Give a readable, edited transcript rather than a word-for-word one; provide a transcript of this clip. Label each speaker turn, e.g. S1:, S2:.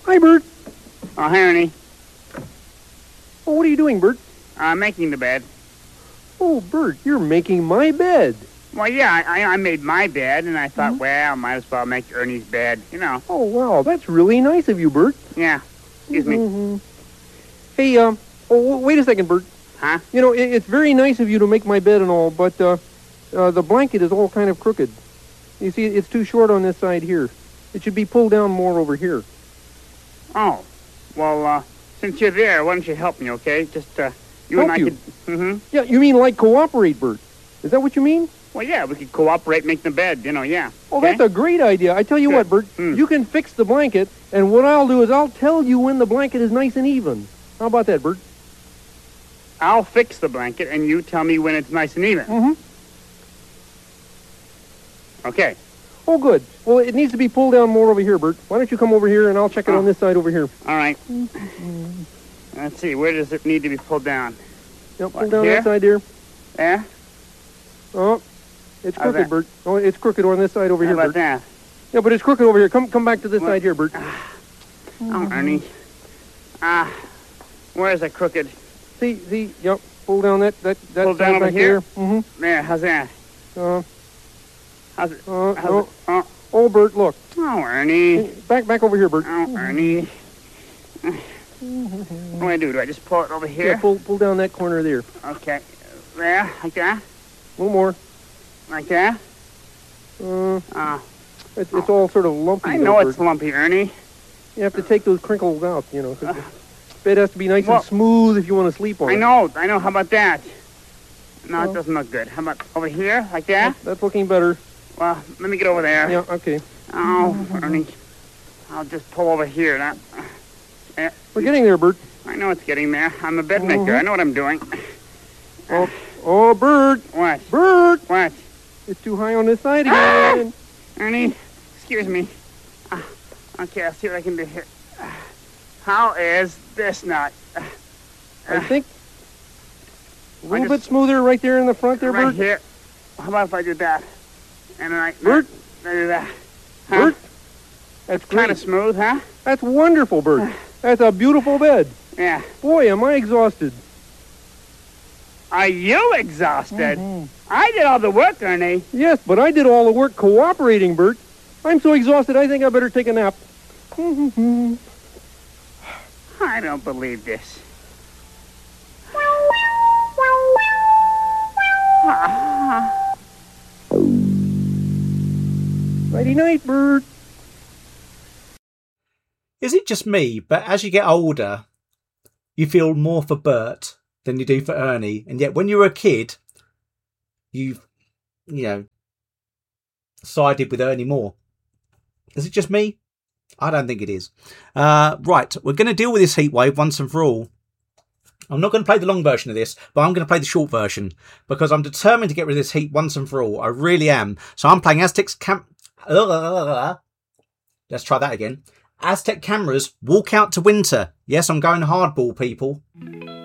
S1: Hi, Bert.
S2: Oh, hi, Ernie.
S1: Oh, what are you doing, Bert?
S2: Making the bed.
S1: Oh, Bert, you're making my bed.
S2: Well, yeah, I made my bed, and I thought, well, might as well make Ernie's bed, you know.
S1: Oh, wow, that's really nice of you, Bert.
S2: Yeah. Excuse me.
S1: Mm-hmm. Hey, wait a second, Bert.
S2: Huh?
S1: You know, it's very nice of you to make my bed and all, but the blanket is all kind of crooked. You see, it's too short on this side here. It should be pulled down more over here.
S2: Oh. Well, since you're there, why don't you help me, okay? Just, you and I could... Mm-hmm.
S1: Yeah, you mean like cooperate, Bert. Is that what you mean?
S2: Well, yeah, we could cooperate, make the bed, you know, yeah.
S1: Oh,
S2: okay?
S1: That's a great idea. I tell you
S2: Good.
S1: what, Bert, you can fix the blanket, and what I'll do is I'll tell you when the blanket is nice and even. How about that, Bert?
S2: I'll fix the blanket, and you tell me when it's nice and even.
S1: Mm-hmm.
S2: Okay.
S1: Oh, good. Well, it needs to be pulled down more over here, Bert. Why don't you come over here, and I'll check it on this side over here.
S2: All right. Let's see, where does it need to be pulled down?
S1: Yep, pull down that side here.
S2: There?
S1: Oh, it's crooked, Bert. Oh, it's crooked on this side over here,
S2: How about
S1: Bert.
S2: that?
S1: Yeah, but it's crooked over here. Come back to this side here, Bert.
S2: Oh, Ernie. Where's the crooked?
S1: See, yep. Pull down that
S2: Pull
S1: side
S2: down over
S1: back
S2: here?
S1: Mm-hmm.
S2: There, how's that? How's it?
S1: Oh, Bert, look.
S2: Oh, Ernie.
S1: Back over here, Bert.
S2: Oh, Ernie. What do I do? Do I just pull it over here?
S1: Yeah, pull down that corner there.
S2: Okay. There, like that?
S1: A little more.
S2: Like that?
S1: It's all sort of lumpy.
S2: I know it's lumpy, Ernie.
S1: You have to take those crinkles out, you know. The bed has to be nice and smooth if you want to sleep on it.
S2: I know. How about that? No, it doesn't look good. How about over here, like that?
S1: That's looking better.
S2: Well, let me get over there.
S1: Yeah, okay.
S2: Oh, Ernie. I'll just pull over here. Now.
S1: We're getting there, Bert.
S2: I know it's getting there. I'm a bed maker. I know what I'm doing.
S1: Oh, Bert.
S2: What?
S1: Bert.
S2: What?
S1: It's too high on this side again.
S2: Ernie, excuse me. Okay, I'll see what I can do here. How is this nut?
S1: I think a little bit smoother right there in the front there,
S2: right
S1: Bert.
S2: Here. How about if I do that? And then I
S1: Bert.
S2: I do that. Huh?
S1: Bert. That's
S2: kind of smooth, huh?
S1: That's wonderful, Bert. That's a beautiful bed.
S2: Yeah.
S1: Boy, am I exhausted.
S2: Are you exhausted? I did all the work, Ernie.
S1: Yes, but I did all the work cooperating, Bert. I'm so exhausted, I think I better take a nap.
S2: I don't believe this.
S1: Nighty-night, Bert.
S3: Is it just me, but as you get older, you feel more for Bert than you do for Ernie, and yet when you were a kid, you sided with Ernie more? Is it just me? I don't think it is. Right, we're going to deal with this heat wave once and for all. I'm not going to play the long version of this, but I'm going to play the short version because I'm determined to get rid of this heat once and for all. I really am. So I'm playing Let's try that again. Aztec Cameras Walk Out to Winter. Yes, I'm going hardball, people.